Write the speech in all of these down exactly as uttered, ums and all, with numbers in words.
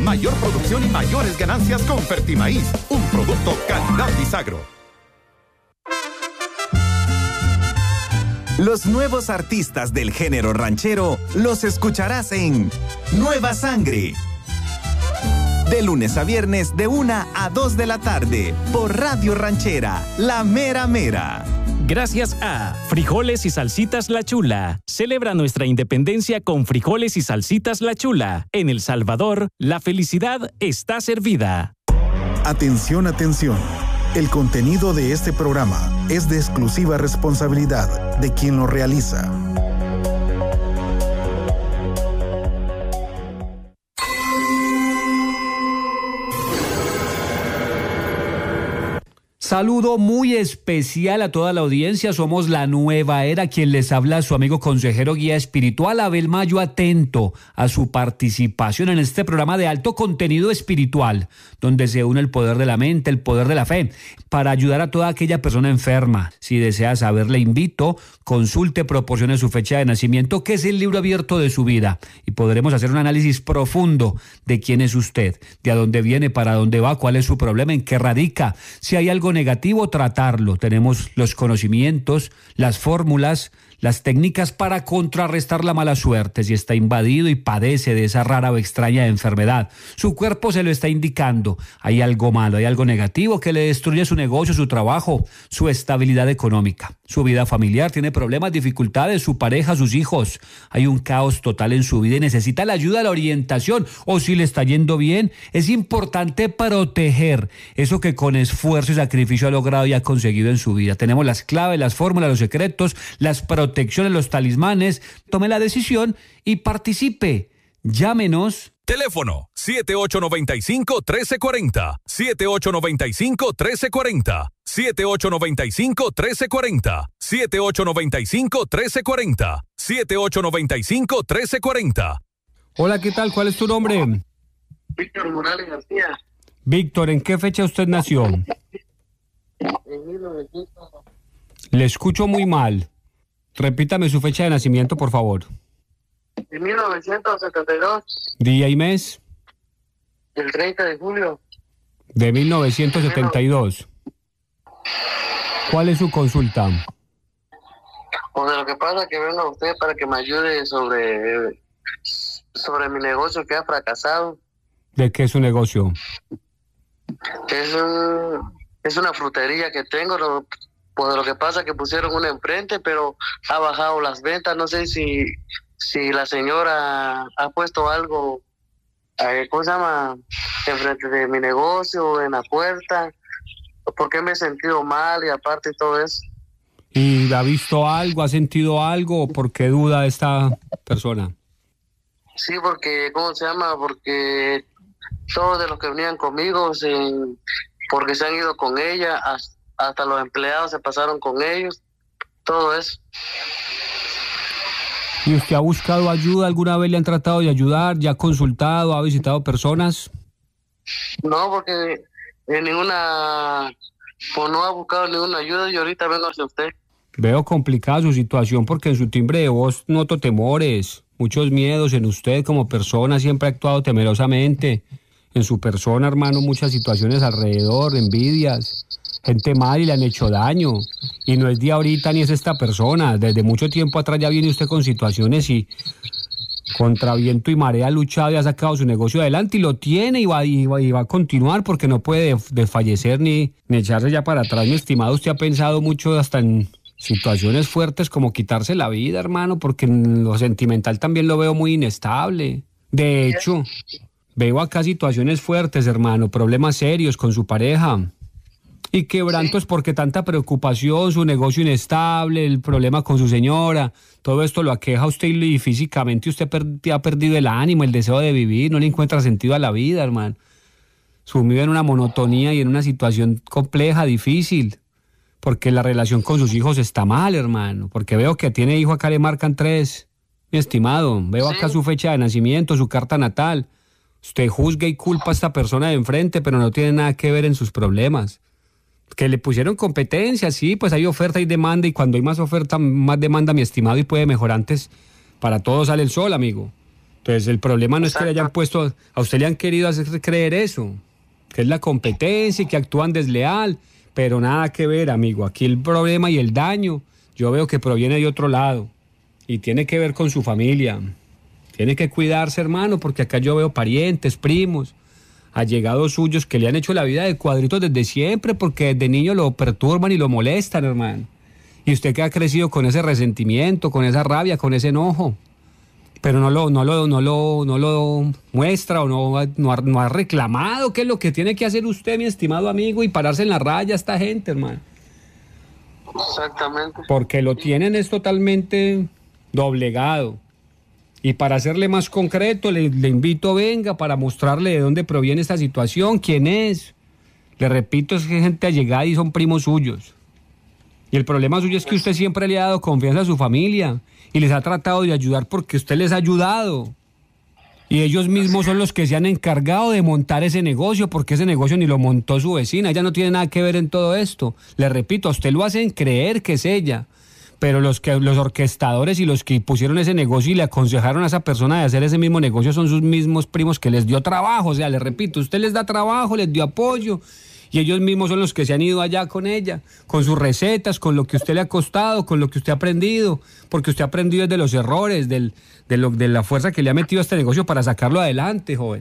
Mayor producción y mayores ganancias con Fertimaíz, un producto calidad Bisagro. Los nuevos artistas del género ranchero los escucharás en Nueva Sangre. De lunes a viernes de una a dos de la tarde por Radio Ranchera, La Mera Mera. Gracias a Frijoles y Salsitas La Chula. Celebra nuestra independencia con frijoles y salsitas La Chula. En El Salvador, la felicidad está servida. Atención, atención. El contenido de este programa es de exclusiva responsabilidad de quien lo realiza. Saludo muy especial a toda la audiencia. Somos La Nueva Era, quien les habla su amigo consejero guía espiritual Abel Mayo, atento a su participación en este programa de alto contenido espiritual, donde se une el poder de la mente, el poder de la fe, para ayudar a toda aquella persona enferma. Si desea saber, le invito, consulte, proporcione su fecha de nacimiento, que es el libro abierto de su vida, y podremos hacer un análisis profundo de quién es usted, de a dónde viene, para dónde va, cuál es su problema, en qué radica, si hay algo negativo, tratarlo. Tenemos los conocimientos, las fórmulas, las técnicas para contrarrestar la mala suerte. Si está invadido y padece de esa rara o extraña enfermedad, su cuerpo se lo está indicando. Hay algo malo, hay algo negativo que le destruye su negocio, su trabajo, su estabilidad económica, su vida familiar. Tiene problemas, dificultades, su pareja, sus hijos. Hay un caos total en su vida y necesita la ayuda, la orientación. O si le está yendo bien, es importante proteger eso que con esfuerzo y sacrificio ha logrado y ha conseguido en su vida. Tenemos las claves, las fórmulas, los secretos, las protecciones, los talismanes. Tome la decisión y participe. Llámenos. Teléfono siete ocho nueve cinco, uno tres cuatro cero, siete ocho nueve cinco, uno tres cuatro cero, siete ocho nueve cinco, uno tres cuatro cero, siete ocho nueve cinco, uno tres cuatro cero, siete ocho nueve cinco, uno tres cuatro cero. Hola, ¿qué tal? ¿Cuál es tu nombre? Víctor Morales García. Víctor, ¿en qué fecha usted nació? En mil novecientos. Le escucho muy mal. Repítame su fecha de nacimiento, por favor. En mil novecientos setenta y dos. Día y mes. El treinta de julio. De mil novecientos setenta y dos. ¿Cuál es su consulta? Pues de lo que pasa que venga usted para que me ayude sobre, sobre mi negocio que ha fracasado. ¿De qué es su negocio? Es, un, es una frutería que tengo. Lo, pues lo que pasa es que pusieron una enfrente, pero ha bajado las ventas. No sé si, si la señora ha puesto algo, eh, ¿cómo se llama? Enfrente de mi negocio, en la puerta. Porque me he sentido mal y aparte todo eso. ¿Y ha visto algo, ha sentido algo? ¿Por qué duda esta persona? Sí, porque, ¿cómo se llama? Porque todos de los que venían conmigo, se, porque se han ido con ella, hasta, hasta los empleados se pasaron con ellos, todo eso. ¿Y usted ha buscado ayuda? ¿Alguna vez le han tratado de ayudar? ¿Ya ha consultado? ¿Ha visitado personas? No, porque en ninguna, pues no ha buscado ninguna ayuda y ahorita vengo hacia usted. Veo complicada su situación porque en su timbre de voz noto temores, muchos miedos en usted como persona, siempre ha actuado temerosamente. En su persona, hermano, muchas situaciones alrededor, envidias, gente mal y le han hecho daño. Y no es de ahorita ni es esta persona. Desde mucho tiempo atrás ya viene usted con situaciones y contra viento y marea ha luchado y ha sacado su negocio adelante y lo tiene y va, y va, y va a continuar porque no puede desfallecer ni, ni echarse ya para atrás. Mi estimado, usted ha pensado mucho hasta en situaciones fuertes como quitarse la vida, hermano, porque en lo sentimental también lo veo muy inestable. De hecho, veo acá situaciones fuertes, hermano, problemas serios con su pareja. Y quebrantos sí, porque tanta preocupación, su negocio inestable, el problema con su señora, todo esto lo aqueja a usted y físicamente usted per- ha perdido el ánimo, el deseo de vivir, no le encuentra sentido a la vida, hermano. Sumido en una monotonía y en una situación compleja, difícil, porque la relación con sus hijos está mal, hermano, porque veo que tiene hijo, acá le marcan tres, mi estimado, veo sí, acá su fecha de nacimiento, su carta natal. Usted juzga y culpa a esta persona de enfrente, pero no tiene nada que ver en sus problemas. Que le pusieron competencia, sí, pues hay oferta y demanda, y cuando hay más oferta, más demanda, mi estimado, y puede mejorar antes. Para todos sale el sol, amigo. Entonces el problema no es que le hayan puesto, a usted le han querido hacer creer eso, que es la competencia y que actúan desleal, pero nada que ver, amigo. Aquí el problema y el daño yo veo que proviene de otro lado y tiene que ver con su familia. Tiene que cuidarse, hermano, porque acá yo veo parientes, primos, allegados suyos que le han hecho la vida de cuadritos desde siempre porque desde niño lo perturban y lo molestan, hermano. Y usted que ha crecido con ese resentimiento, con esa rabia, con ese enojo, pero no lo, no lo, no lo, no lo muestra o no, no, ha, no ha reclamado qué es lo que tiene que hacer usted, mi estimado amigo, y pararse en la raya a esta gente, hermano. Exactamente. Porque lo tienen es totalmente doblegado. Y para hacerle más concreto, le, le invito, venga, para mostrarle de dónde proviene esta situación, quién es. Le repito, es gente allegada y son primos suyos. Y el problema suyo es que usted siempre le ha dado confianza a su familia y les ha tratado de ayudar porque usted les ha ayudado. Y ellos mismos son los que se han encargado de montar ese negocio porque ese negocio ni lo montó su vecina. Ella no tiene nada que ver en todo esto. Le repito, a usted lo hacen creer que es ella. Pero los, que, los orquestadores y los que pusieron ese negocio y le aconsejaron a esa persona de hacer ese mismo negocio son sus mismos primos que les dio trabajo. O sea, le repito, usted les da trabajo, les dio apoyo. Y ellos mismos son los que se han ido allá con ella, con sus recetas, con lo que usted le ha costado, con lo que usted ha aprendido, porque usted ha aprendido de los errores, del, de, lo, de la fuerza que le ha metido a este negocio para sacarlo adelante, joven.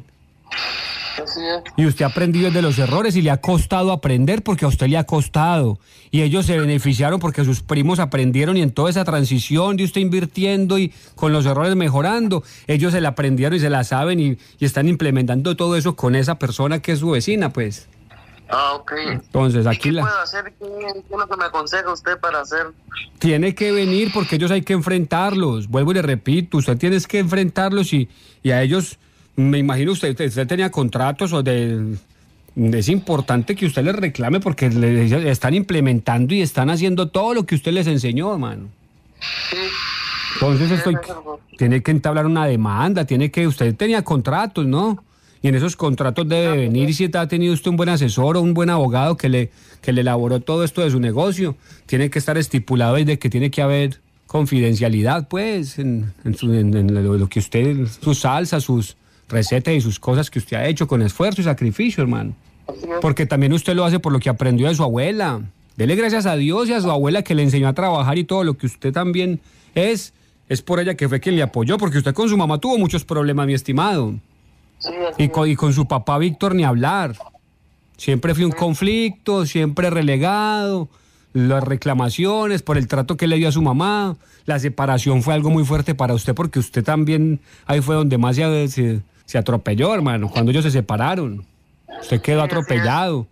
Así es. Y usted ha aprendido de los errores y le ha costado aprender porque a usted le ha costado. Y ellos se beneficiaron porque sus primos aprendieron y en toda esa transición de usted invirtiendo y con los errores mejorando, ellos se la aprendieron y se la saben y, y están implementando todo eso con esa persona que es su vecina, pues. Ah, ok. Entonces, aquí ¿Qué la... puedo hacer? ¿Qué, ¿Qué es lo que me aconseja usted para hacer? Tiene que venir porque ellos hay que enfrentarlos. Vuelvo y le repito, usted tiene que enfrentarlos y, y a ellos, me imagino usted, usted tenía contratos o de... Es importante que usted les reclame porque le están implementando y están haciendo todo lo que usted les enseñó, hermano. Sí. Entonces, estoy, tiene que entablar una demanda, tiene que... Usted tenía contratos, ¿no? Y en esos contratos debe venir, y si ha tenido usted un buen asesor o un buen abogado que le, que le elaboró todo esto de su negocio, tiene que estar estipulado de que tiene que haber confidencialidad, pues, en, en, su, en, en lo, lo que usted, sus salsas, sus recetas y sus cosas que usted ha hecho con esfuerzo y sacrificio, hermano. Porque también usted lo hace por lo que aprendió de su abuela. Dele gracias a Dios y a su abuela que le enseñó a trabajar y todo lo que usted también es, es por ella que fue quien le apoyó, porque usted con su mamá tuvo muchos problemas, mi estimado. Sí, Y con, y con su papá Víctor ni hablar. Siempre fue un conflicto, siempre relegado, las reclamaciones por el trato que le dio a su mamá. La separación fue algo muy fuerte para usted porque usted también, ahí fue donde más se, se, se atropelló, hermano, cuando ellos se separaron. Usted quedó atropellado.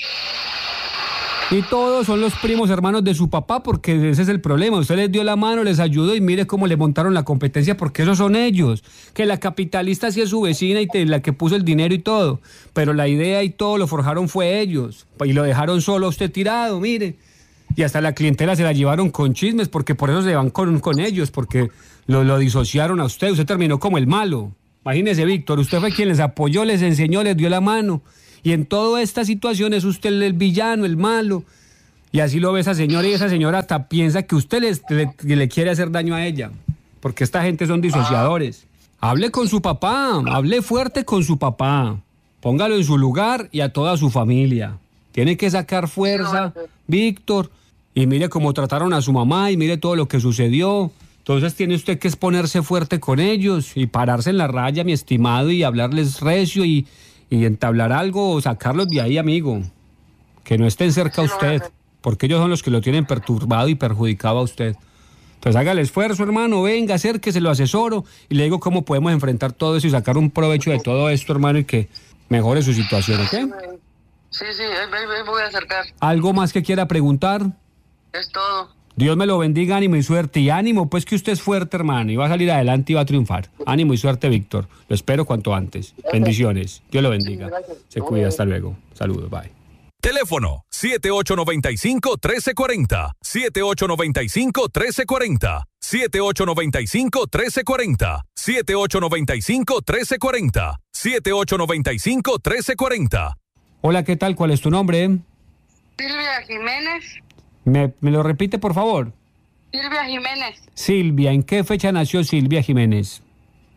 Y todos son los primos hermanos de su papá porque ese es el problema. Usted les dio la mano, les ayudó y mire cómo le montaron la competencia porque esos son ellos. Que la capitalista sí es su vecina y te, la que puso el dinero y todo. Pero la idea y todo lo forjaron fue ellos. Y lo dejaron solo a usted tirado, mire. Y hasta la clientela se la llevaron con chismes porque por eso se van con, con ellos, porque lo, lo disociaron a usted. Usted terminó como el malo. Imagínese, Víctor, usted fue quien les apoyó, les enseñó, les dio la mano. Y en toda esta situación es usted el villano, el malo. Y así lo ve esa señora y esa señora hasta piensa que usted les, le, le quiere hacer daño a ella. Porque esta gente son disociadores. Hable con su papá, hable fuerte con su papá. Póngalo en su lugar y a toda su familia. Tiene que sacar fuerza, Víctor. Y mire cómo trataron a su mamá y mire todo lo que sucedió. Entonces tiene usted que exponerse fuerte con ellos y pararse en la raya, mi estimado, y hablarles recio y... y entablar algo o sacarlos de ahí, amigo. Que no estén cerca a usted, porque ellos son los que lo tienen perturbado y perjudicado a usted. Entonces haga el esfuerzo, hermano, venga, acérquese, lo asesoro y le digo cómo podemos enfrentar todo eso y sacar un provecho de todo esto, hermano, y que mejore su situación, ¿ok? Sí, sí, me voy a acercar. ¿Algo más que quiera preguntar? Es todo. Dios me lo bendiga, ánimo y suerte. Y ánimo, pues que usted es fuerte, hermano, y va a salir adelante y va a triunfar. Ánimo y suerte, Víctor. Lo espero cuanto antes. Bendiciones. Dios lo bendiga. Se cuida. Hasta luego. Saludos. Bye. Teléfono siete ocho nueve cinco, uno tres cuatro cero. siete ocho nueve cinco, uno tres cuatro cero. siete ocho nueve cinco, uno tres cuatro cero. siete ocho nueve cinco, uno tres cuatro cero. siete ocho nueve cinco, uno tres cuatro cero. Hola, ¿qué tal? ¿Cuál es tu nombre? Silvia Jiménez. ¿Me, me lo repite, por favor? Silvia Jiménez. Silvia, ¿en qué fecha nació Silvia Jiménez?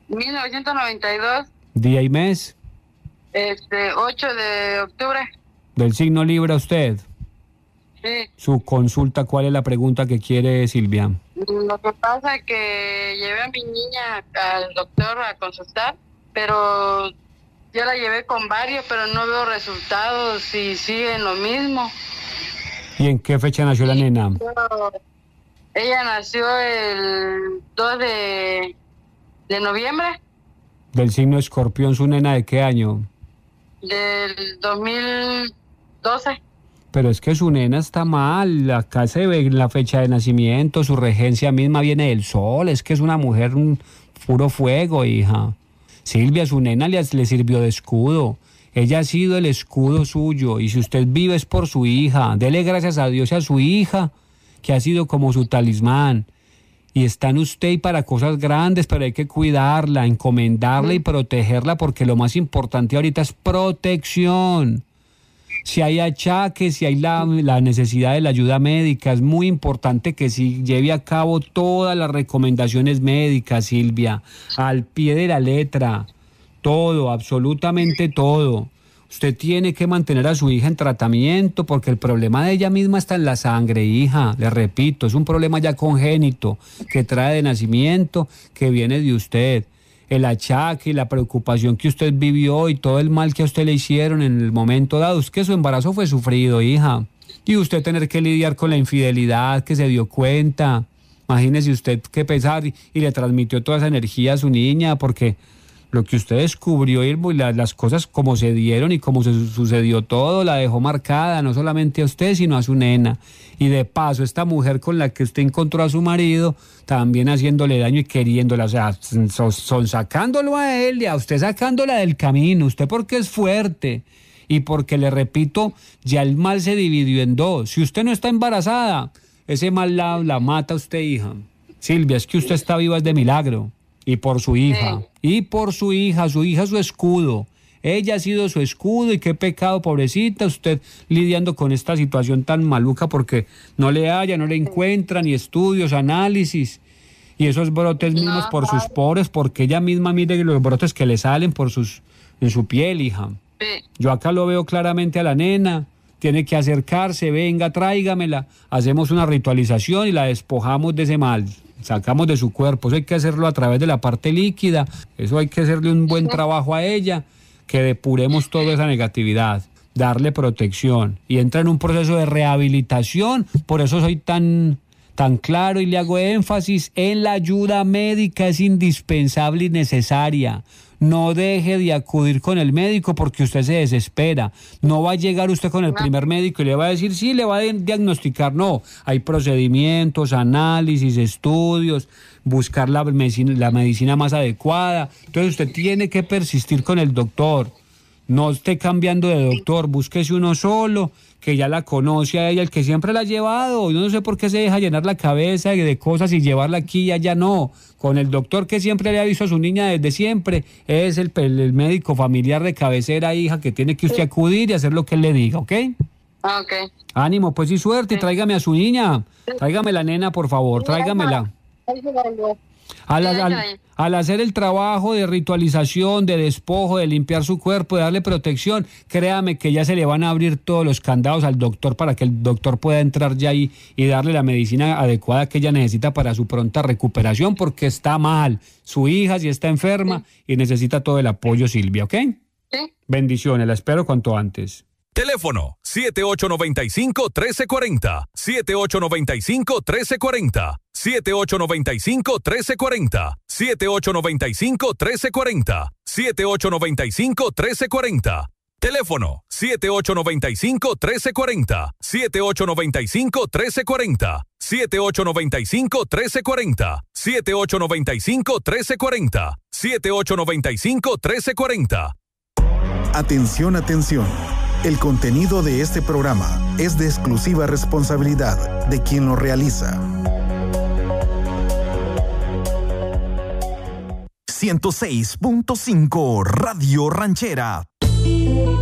mil novecientos noventa y dos. Día y mes. Este, ocho de octubre. Del signo Libra usted. Sí. Su consulta, ¿cuál es la pregunta que quiere Silvia? Lo que pasa es que llevé a mi niña al doctor a consultar, pero ya la llevé con varios, pero no veo resultados y siguen lo mismo. ¿Y en qué fecha nació la nena? Pero ella nació el dos de, de noviembre. Del signo Escorpión, ¿su nena de qué año? Del dos mil doce. Pero es que su nena está mal, acá se ve la fecha de nacimiento, su regencia misma viene del sol, es que es una mujer un puro fuego, hija. Silvia, su nena le, le sirvió de escudo, ella ha sido el escudo suyo, y si usted vive es por su hija, dele gracias a Dios y a su hija, que ha sido como su talismán. Y está en usted y para cosas grandes, pero hay que cuidarla, encomendarla y protegerla, porque lo más importante ahorita es protección. Si hay achaques, si hay la, la necesidad de la ayuda médica, es muy importante que sí lleve a cabo todas las recomendaciones médicas, Silvia, al pie de la letra, todo, absolutamente todo. Usted tiene que mantener a su hija en tratamiento porque el problema de ella misma está en la sangre, hija. Le repito, es un problema ya congénito que trae de nacimiento, que viene de usted. El achaque y la preocupación que usted vivió y todo el mal que a usted le hicieron en el momento dado, es que su embarazo fue sufrido, hija. Y usted tener que lidiar con la infidelidad que se dio cuenta. Imagínese usted qué pesar y, y le transmitió toda esa energía a su niña, porque lo que usted descubrió y la, las cosas como se dieron y como se sucedió todo, la dejó marcada, no solamente a usted, sino a su nena. Y de paso, esta mujer con la que usted encontró a su marido, también haciéndole daño y queriéndola, o sea, son, son sacándolo a él y a usted sacándola del camino. Usted porque es fuerte y porque, le repito, ya el mal se dividió en dos. Si usted no está embarazada, ese mal la, la mata a usted, hija. Silvia, es que usted está viva es de milagro. Y por su hija, y por su hija, su hija es su escudo. Ella ha sido su escudo y qué pecado, pobrecita, usted lidiando con esta situación tan maluca porque no le halla, no le encuentra ni estudios, análisis. Y esos brotes mismos por sus poros, porque ella misma mire los brotes que le salen por sus, en su piel, hija. Yo acá lo veo claramente a la nena. Tiene que acercarse, venga, tráigamela. Hacemos una ritualización y la despojamos de ese mal. Sacamos de su cuerpo. Eso hay que hacerlo a través de la parte líquida. Eso hay que hacerle un buen trabajo a ella, que depuremos toda esa negatividad, darle protección. Y entra en un proceso de rehabilitación. Por eso soy tan, tan claro y le hago énfasis en la ayuda médica. Es indispensable y necesaria. No deje de acudir con el médico porque usted se desespera. No va a llegar usted con el primer médico y le va a decir, sí, le va a diagnosticar. No, hay procedimientos, análisis, estudios, buscar la medicina, la medicina más adecuada. Entonces usted tiene que persistir con el doctor. No esté cambiando de doctor, búsquese uno solo, que ya la conoce a ella, el que siempre la ha llevado. Yo no sé por qué se deja llenar la cabeza de cosas y llevarla aquí y allá, no. Con el doctor que siempre le ha visto a su niña desde siempre, es el, el médico familiar de cabecera, hija, que tiene que usted acudir y hacer lo que él le diga, ¿ok? Ok. Ánimo, pues y suerte, y tráigame a su niña. Tráigame la nena, por favor, tráigamela. Al, al, al hacer el trabajo de ritualización, de despojo, de limpiar su cuerpo, de darle protección, créame que ya se le van a abrir todos los candados al doctor para que el doctor pueda entrar ya ahí y darle la medicina adecuada que ella necesita para su pronta recuperación, porque está mal. Su hija sí está enferma y necesita todo el apoyo, Silvia, ¿ok? Sí. Bendiciones, la espero cuanto antes. Teléfono siete ocho nueve cinco, uno tres cuatro cero, siete ocho nueve cinco, uno tres cuatro cero, siete ocho nueve cinco, uno tres cuatro cero, siete ocho nueve cinco, uno tres cuatro cero, siete ocho nueve cinco, uno tres cuatro cero. Teléfono siete ocho nueve cinco, uno tres cuatro cero, siete ocho nueve cinco, uno tres cuatro cero, siete ocho nueve cinco, uno tres cuatro cero, siete ocho nueve cinco, uno tres cuatro cero, siete ocho nueve cinco, uno tres cuatro cero. Atención, atención. El contenido de este programa es de exclusiva responsabilidad de quien lo realiza. ciento seis punto cinco Radio Ranchera,